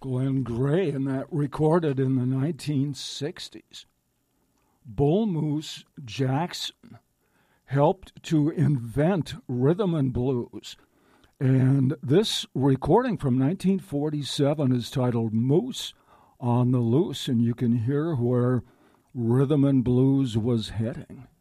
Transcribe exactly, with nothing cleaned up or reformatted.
Glenn Gray, and that recorded in the nineteen sixties. Bull Moose Jackson helped to invent rhythm and blues. And this recording from nineteen forty-seven is titled Moose on the Loose, and you can hear where rhythm and blues was heading.